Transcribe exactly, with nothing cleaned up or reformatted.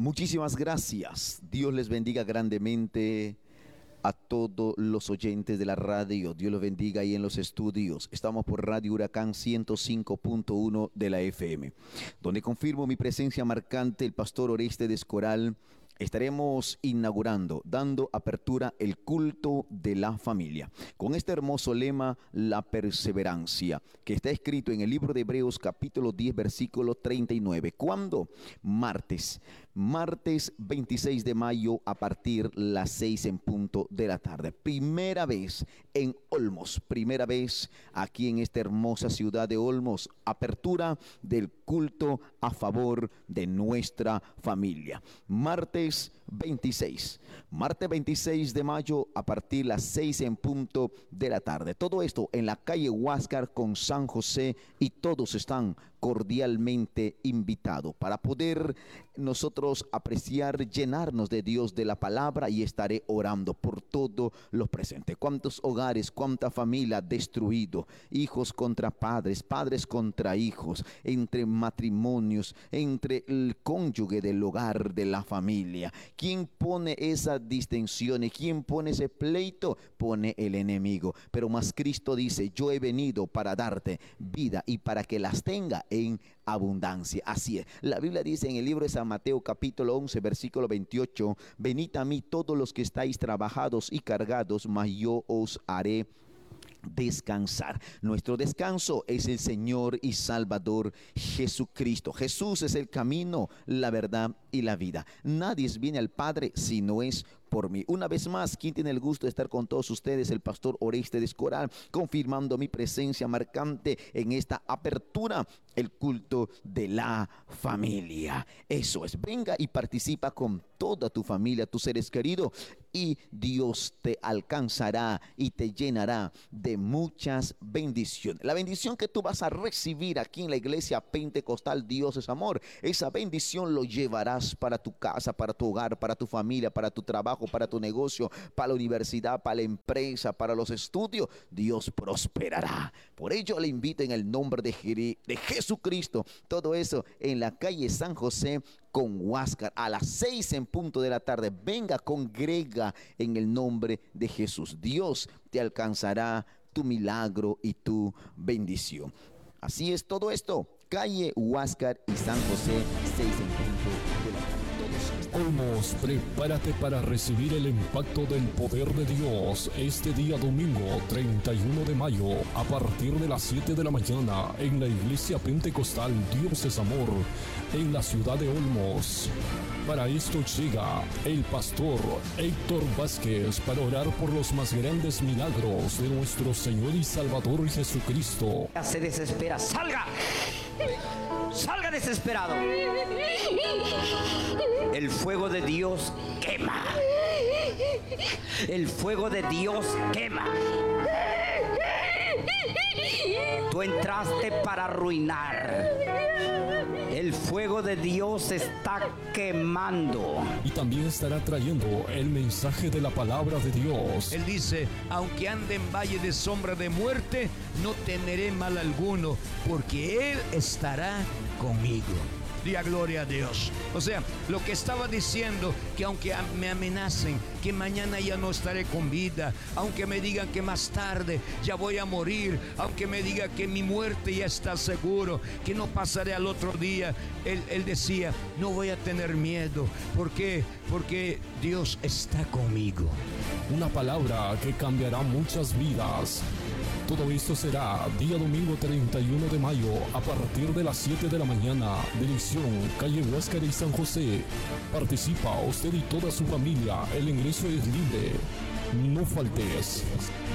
Muchísimas gracias. Dios les bendiga grandemente a todos los oyentes de la radio. Dios los bendiga ahí en los estudios. Estamos por Radio Huracán ciento cinco punto uno de la F M, donde confirmo mi presencia marcante, el pastor Orestes Escoral. Estaremos inaugurando, dando apertura el culto de la familia, con este hermoso lema, la perseverancia, que está escrito en el libro de Hebreos capítulo diez, versículo treinta y nueve. ¿Cuándo? Martes, martes veintiséis de mayo a partir las seis en punto de la tarde. Primera vez en Olmos, primera vez aquí en esta hermosa ciudad de Olmos, apertura del culto a favor de nuestra familia. Martes veintiséis, martes veintiséis de mayo a partir las seis en punto de la tarde. Todo esto en la calle Huáscar con San José, y todos están cordialmente invitados para poder nosotros apreciar, llenarnos de Dios, de la palabra, y estaré orando por todos los presentes. Cuántos hogares, cuánta familia destruido, hijos contra padres, padres contra hijos, entre matrimonios, entre el cónyuge del hogar, de la familia. ¿Quién pone esas distensiones? ¿Quién pone ese pleito? Pone el enemigo. Pero más Cristo dice: yo he venido para darte vida y para que las tenga en abundancia. Así es. La Biblia dice en el libro de San Mateo capítulo once, versículo veintiocho: venid a mí todos los que estáis trabajados y cargados, mas yo os haré descansar. Nuestro descanso es el Señor y Salvador Jesucristo. Jesús es el camino, la verdad y la vida. Nadie viene al Padre si no es por mí. Una vez más, quien tiene el gusto de estar con todos ustedes, el pastor Orestes Escoral, confirmando mi presencia marcante en esta apertura, el culto de la familia. Eso es, venga y participa con toda tu familia, tus seres queridos, y Dios te alcanzará y te llenará de muchas bendiciones. La bendición que tú vas a recibir aquí en la iglesia pentecostal Dios es Amor, esa bendición lo llevarás para tu casa, para tu hogar, para tu familia, para tu trabajo, para tu negocio, para la universidad, para la empresa, para los estudios. Dios prosperará. Por ello le invito en el nombre de, Jeri, de Jesucristo. Todo eso en la calle San José con Huáscar a las seis en punto de la tarde. Venga, congrega en el nombre de Jesús. Dios te alcanzará tu milagro y tu bendición. Así es todo esto. Calle Huáscar y San José, seis en punto de la tarde. Olmos, prepárate para recibir el impacto del poder de Dios este día domingo treinta y uno de mayo a partir de las siete de la mañana en la iglesia pentecostal Dios es Amor en la ciudad de Olmos. Para esto llega el pastor Héctor Vázquez para orar por los más grandes milagros de nuestro Señor y Salvador Jesucristo. Se desespera, salga, salga desesperado. El fuego de Dios quema. El fuego de Dios quema. Tú entraste para arruinar. El fuego de Dios está quemando. Y también estará trayendo el mensaje de la palabra de Dios. Él dice: aunque ande en valle de sombra de muerte, no temeré mal alguno, porque Él estará conmigo. Diga gloria a Dios. O sea, lo que estaba diciendo, que aunque me amenacen, que mañana ya no estaré con vida, aunque me digan que más tarde ya voy a morir, aunque me digan que mi muerte ya está seguro, que no pasaré al otro día, él, él decía: no voy a tener miedo. ¿Por qué? Porque Dios está conmigo. Una palabra que cambiará muchas vidas. Todo esto será día domingo treinta y uno de mayo a partir de las siete de la mañana. Dirección calle Huáscar y San José. Participa usted y toda su familia. El ingreso es libre. No faltes.